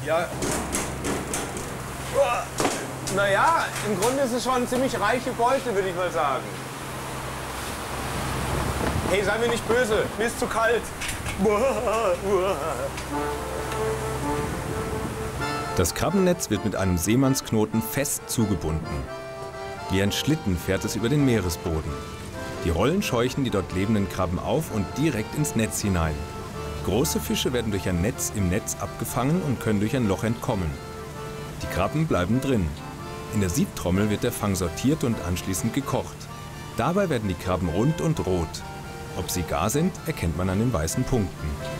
Ja. Naja, im Grunde ist es schon eine ziemlich reiche Beute, würde ich mal sagen. Hey, sei mir nicht böse, mir ist zu kalt. Das Krabbennetz wird mit einem Seemannsknoten fest zugebunden. Wie ein Schlitten fährt es über den Meeresboden. Die Rollen scheuchen die dort lebenden Krabben auf und direkt ins Netz hinein. Große Fische werden durch ein Netz im Netz abgefangen und können durch ein Loch entkommen. Die Krabben bleiben drin. In der Siebtrommel wird der Fang sortiert und anschließend gekocht. Dabei werden die Krabben rund und rot. Ob sie gar sind, erkennt man an den weißen Punkten.